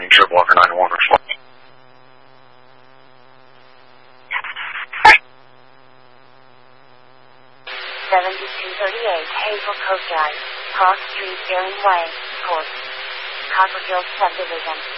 Avenue, Joe Walker 911 response. 7238 Hazel Cove Drive, Cross Street, Erin Way, Court, Copperfield Subdivision.